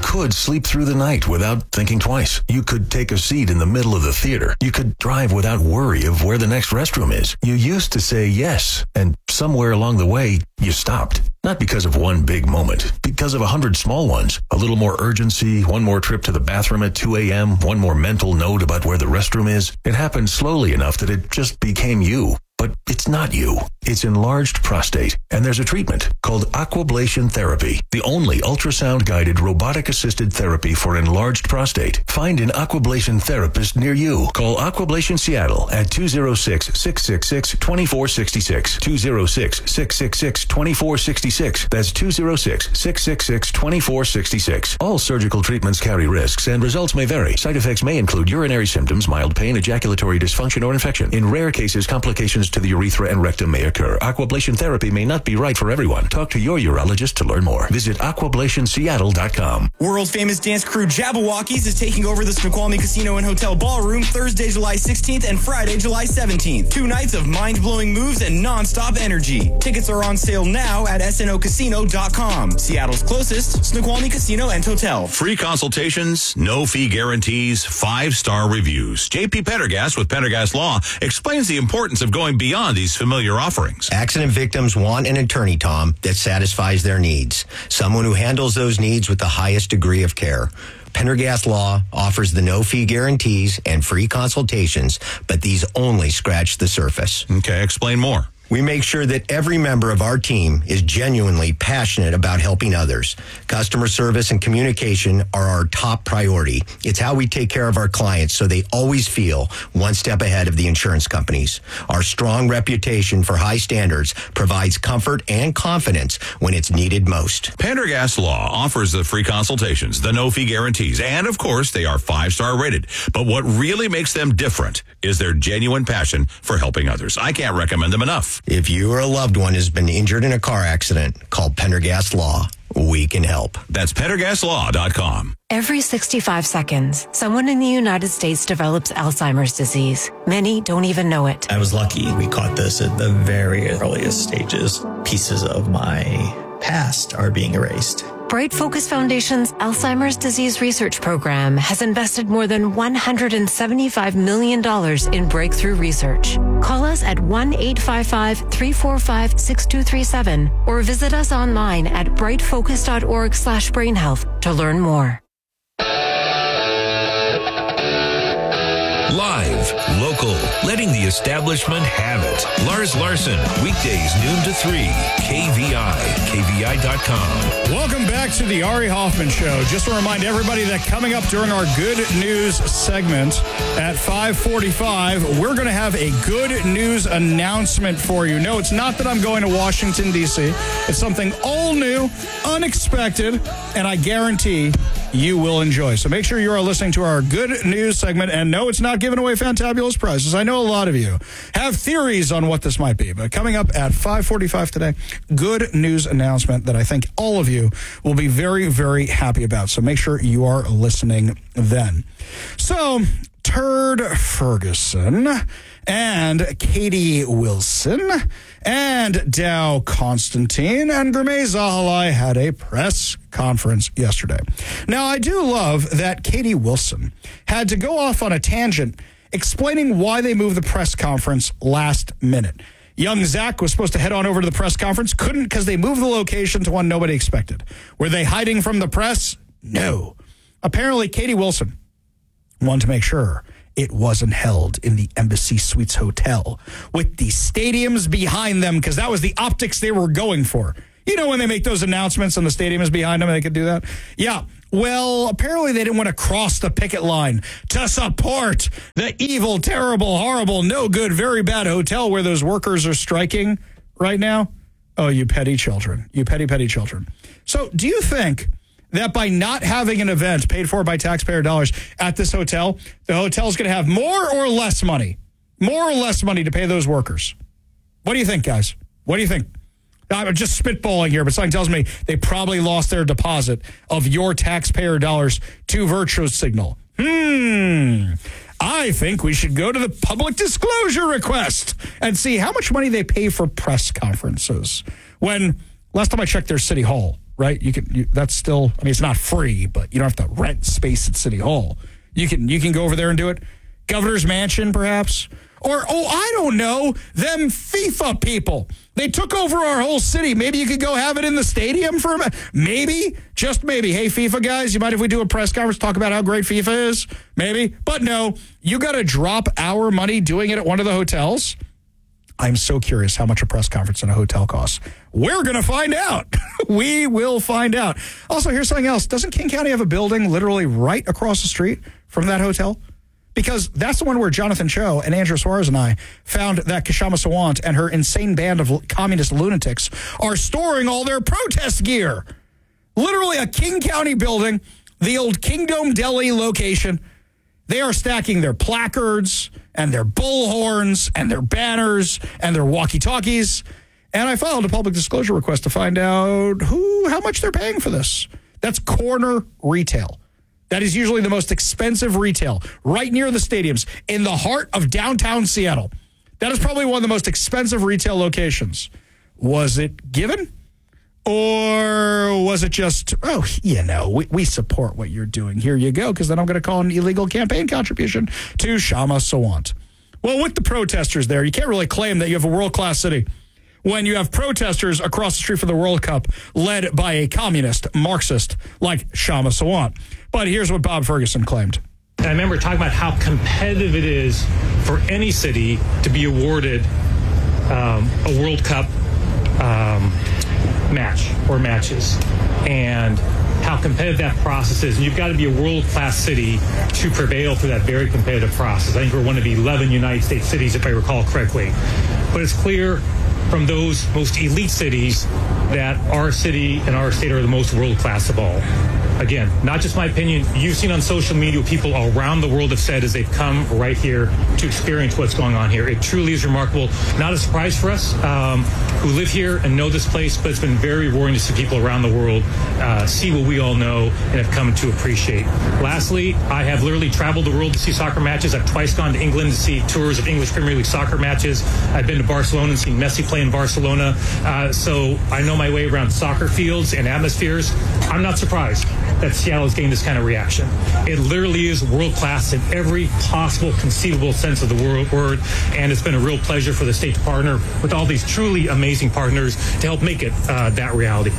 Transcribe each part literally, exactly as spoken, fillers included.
could sleep through the night without thinking twice. You could take a seat in the middle of the theater. You could drive without worry of where the next restroom is. You used to say yes, and somewhere along the way, you stopped. Not because of one big moment, because of a hundred small ones. A little more urgency, one more trip to the bathroom at two a.m., one more mental note about where the restroom is. It happened slowly enough that it just became you. But it's not you. It's enlarged prostate, and there's a treatment called aquablation therapy, the only ultrasound-guided robotic-assisted therapy for enlarged prostate. Find an aquablation therapist near you. Call Aquablation Seattle at two oh six, six six six, two four six six, two oh six, six six six, two four six six. That's two oh six, six six six, two four six six. All surgical treatments carry risks, and results may vary. Side effects may include urinary symptoms, mild pain, ejaculatory dysfunction, or infection. In rare cases, complications to the urethra and rectum may occur. Aquablation therapy may not be right for everyone. Talk to your urologist to learn more. Visit aquablation seattle dot com. World famous dance crew Jabberwockies is taking over the Snoqualmie Casino and Hotel Ballroom Thursday, July sixteenth and Friday, July seventeenth. Two nights of mind-blowing moves and non-stop energy. Tickets are on sale now at S N O casino dot com. Seattle's closest Snoqualmie Casino and Hotel. Free consultations, no fee guarantees, five-star reviews. J P Pendergast with Pendergast Law explains the importance of going beyond these familiar offerings. Accident victims want an attorney, Tom, that satisfies their needs. Someone who handles those needs with the highest degree of care. Pendergast Law offers the no-fee guarantees and free consultations, but these only scratch the surface. Okay, explain more. We make sure that every member of our team is genuinely passionate about helping others. Customer service and communication are our top priority. It's how we take care of our clients so they always feel one step ahead of the insurance companies. Our strong reputation for high standards provides comfort and confidence when it's needed most. Pendergast Law offers the free consultations, the no-fee guarantees, and of course, they are five-star rated. But what really makes them different is their genuine passion for helping others. I can't recommend them enough. If you or a loved one has been injured in a car accident, call Pendergast Law. We can help. That's pendergast law dot com. Every sixty-five seconds, someone in the United States develops Alzheimer's disease. Many don't even know it. I was lucky. We caught this at the very earliest stages. Pieces of my past are being erased. Bright Focus Foundation's Alzheimer's Disease Research Program has invested more than one hundred seventy-five million dollars in breakthrough research. Call us at one eight five five, three four five, six two three seven or visit us online at brightfocus.org slash brain health to learn more. Live, local, letting the establishment have it. Lars Larson, weekdays noon to three, K V I, K V I dot com. Welcome back to the Ari Hoffman Show. Just to remind everybody that coming up during our Good News segment at five forty-five, we're going to have a good news announcement for you. No, it's not that I'm going to Washington, D C It's something all new, unexpected, and I guarantee you will enjoy. So make sure you are listening to our Good News segment. And no, it's not giving away fantabulous prizes. I know a lot of you have theories on what this might be. But coming up at five forty-five today, good news announcement that I think all of you will be very, very happy about. So make sure you are listening then. So, Turd Ferguson and Katie Wilson and Dow Constantine and Gurmay Zahalai had a press conference yesterday. Now, I do love that Katie Wilson had to go off on a tangent explaining why they moved the press conference last minute. Young Zach was supposed to head on over to the press conference, couldn't because they moved the location to one nobody expected. Were they hiding from the press? No. Apparently, Katie Wilson wanted to make sure it wasn't held in the Embassy Suites Hotel with the stadiums behind them, because that was the optics they were going for. You know, when they make those announcements and the stadium is behind them, they could do that? Yeah. Well, apparently they didn't want to cross the picket line to support the evil, terrible, horrible, no good, very bad hotel where those workers are striking right now. Oh, you petty children. You petty, petty children. So do you think that by not having an event paid for by taxpayer dollars at this hotel, the hotel's going to have more or less money, more or less money to pay those workers? What do you think, guys? What do you think? I'm just spitballing here, but something tells me they probably lost their deposit of your taxpayer dollars to Virtue Signal. Hmm. I think we should go to the public disclosure request and see how much money they pay for press conferences. When last time I checked their city hall right? You can. You, that's still. I mean, it's not free, but you don't have to rent space at City Hall. You can. You can go over there and do it. Governor's Mansion, perhaps, or oh, I don't know. Them FIFA people. They took over our whole city. Maybe you could go have it in the stadium for a minute. Maybe, just maybe. Hey, FIFA guys, you mind if we do a press conference, talk about how great FIFA is? Maybe. But no, you got to drop our money doing it at one of the hotels. I'm so curious how much a press conference in a hotel costs. We're going to find out. We will find out. Also, here's something else. Doesn't King County have a building literally right across the street from that hotel? Because that's the one where Jonathan Cho and Andrew Suarez and I found that Kshama Sawant and her insane band of communist lunatics are storing all their protest gear. Literally a King County building, the old Kingdom Deli location. They are stacking their placards and their bullhorns and their banners and their walkie-talkies. And I filed a public disclosure request to find out who, how much they're paying for this. That's corner retail. That is usually the most expensive retail, right near the stadiums, in the heart of downtown Seattle. That is probably one of the most expensive retail locations. Was it given? Or was it just, oh, you know, we, we support what you're doing. Here you go, because then I'm going to call an illegal campaign contribution to Kshama Sawant. Well, with the protesters there, you can't really claim that you have a world-class city when you have protesters across the street from the World Cup led by a communist, Marxist like Kshama Sawant. But here's what Bob Ferguson claimed. And I remember talking about how competitive it is for any city to be awarded um, a World Cup um, match or matches, and how competitive that process is. And you've got to be a world-class city to prevail through that very competitive process. I think we're one of the eleven United States cities, if I recall correctly. But it's clear from those most elite cities that our city and our state are the most world-class of all. Again, not just my opinion. You've seen on social media, people around the world have said as they've come right here to experience what's going on here. It truly is remarkable. Not a surprise for us um, who live here and know this place, but it's been very rewarding to see people around the world uh, see what we all know and have come to appreciate. Lastly, I have literally traveled the world to see soccer matches. I've twice gone to England to see tours of English Premier League soccer matches. I've been to Barcelona and seen Messi play in Barcelona. Uh, so I know my way around soccer fields and atmospheres. I'm not surprised that Seattle is getting this kind of reaction. It literally is world-class in every possible conceivable sense of the word, and it's been a real pleasure for the state to partner with all these truly amazing partners to help make it uh, that reality.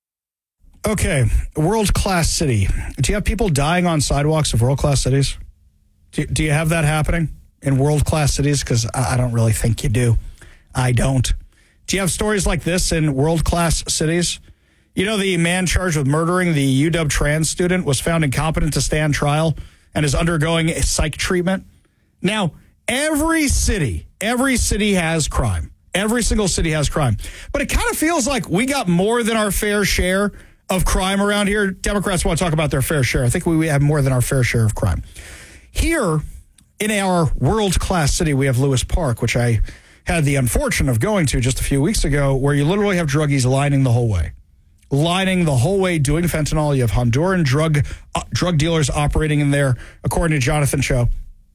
Okay, world-class city. Do you have people dying on sidewalks of world-class cities? Do, do you have that happening in world-class cities? Because I, I don't really think you do. I don't. Do you have stories like this in world-class cities? You know, the man charged with murdering the U W trans student was found incompetent to stand trial and is undergoing a psych treatment. Now, every city, every city has crime. Every single city has crime. But it kind of feels like we got more than our fair share of crime around here. Democrats want to talk about their fair share. I think we have more than our fair share of crime. Here in our world-class city, we have Lewis Park, which I had the unfortunate of going to just a few weeks ago, where you literally have druggies lining the whole way. Lining the whole way, doing fentanyl. You have Honduran drug uh, drug dealers operating in there, according to Jonathan Cho.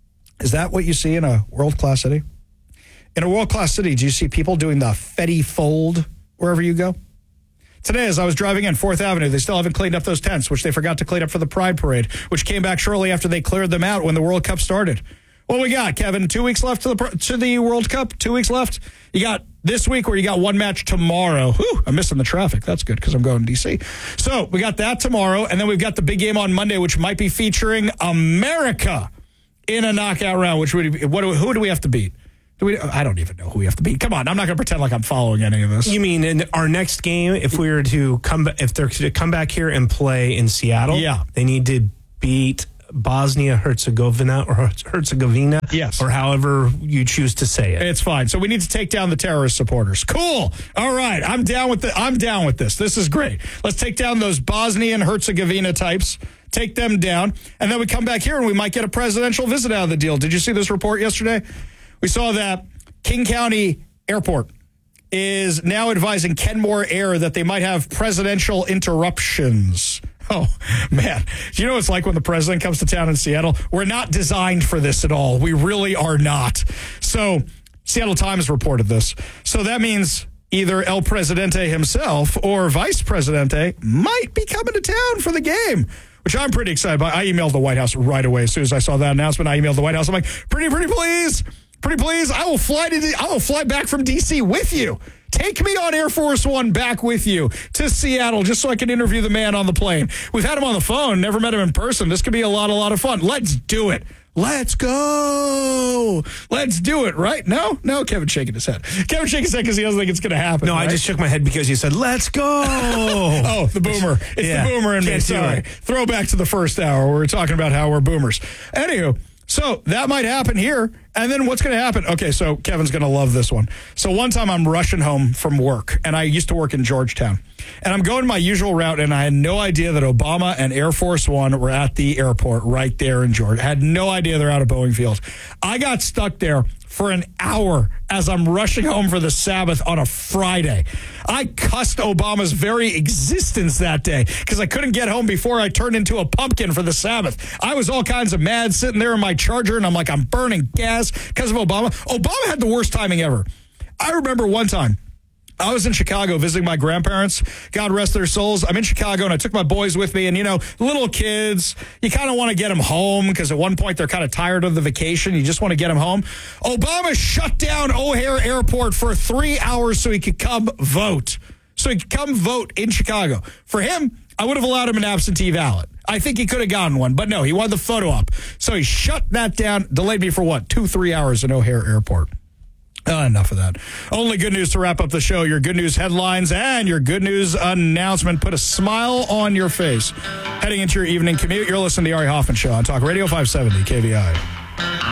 Is that what you see in a world-class city? In a world-class city, do you see people doing the Fetty fold wherever you go? Today, as I was driving in fourth Avenue, they still haven't cleaned up those tents, which they forgot to clean up for the Pride Parade, which came back shortly after they cleared them out when the World Cup started. What we got, Kevin? Two weeks left to the to the World Cup? Two weeks left? You got this week where you got one match tomorrow. Whew, I'm missing the traffic. That's good because I'm going to D C. So we got that tomorrow, and then we've got the big game on Monday, which might be featuring America in a knockout round. Which would what? Who do we have to beat? Do we? I don't even know who we have to beat. Come on, I'm not going to pretend like I'm following any of this. You mean in our next game, if we were to come, if they're to come back here and play in Seattle, yeah, they need to beat Bosnia Herzegovina or Herzegovina, yes, or however you choose to say it. It's fine. So we need to take down the terrorist supporters. Cool. All right, I'm down with the. I'm down with this. This is great. Let's take down those Bosnian Herzegovina types. Take them down, and then we come back here and we might get a presidential visit out of the deal. Did you see this report yesterday? We saw that King County Airport is now advising Kenmore Air that they might have presidential interruptions. Oh, man. Do you know what it's like when the president comes to town in Seattle? We're not designed for this at all. We really are not. So, Seattle Times reported this. So that means either El Presidente himself or Vice Presidente might be coming to town for the game, which I'm pretty excited about. I emailed the White House right away as soon as I saw that announcement. I emailed the White House. I'm like, pretty, pretty please, pretty please, I will fly to the, I will fly back from D C with you. Take me on Air Force One back with you to Seattle just so I can interview the man on the plane. We've had him on the phone, never met him in person. This could be a lot, a lot of fun. Let's do it. Let's go. Let's do it, right? No? No, Kevin's shaking his head. Kevin's shaking his head because he doesn't think it's going to happen. No, right? I just shook my head because you said, let's go. Oh, the boomer. It's Yeah, the boomer in me. can't do Sorry. it. Throwback to the first hour where we were talking about how we're boomers. Anywho, so that might happen here. And then what's going to happen? Okay, so Kevin's going to love this one. So one time I'm rushing home from work, and I used to work in Georgetown. And I'm going my usual route, and I had no idea that Obama and Air Force One were at the airport right there in Georgia. I had no idea they're out of Boeing Field. I got stuck there for an hour as I'm rushing home for the Sabbath on a Friday. I cussed Obama's very existence that day because I couldn't get home before I turned into a pumpkin for the Sabbath. I was all kinds of mad sitting there in my Charger, and I'm like, I'm burning gas because of Obama. Obama had the worst timing ever. I remember one time, I was in Chicago visiting my grandparents. God rest their souls. I'm in Chicago, and I took my boys with me. And, you know, little kids, you kind of want to get them home because at one point they're kind of tired of the vacation. You just want to get them home. Obama shut down O'Hare Airport for three hours so he could come vote. So he could come vote in Chicago. For him, I would have allowed him an absentee ballot. I think he could have gotten one, but no, he wanted the photo op. So he shut that down, delayed me for what, two, three hours in O'Hare Airport. Uh, enough of that. Only good news to wrap up the show. Your good news headlines and your good news announcement. Put a smile on your face. Heading into your evening commute, you're listening to the Ari Hoffman Show on Talk Radio five seventy K V I.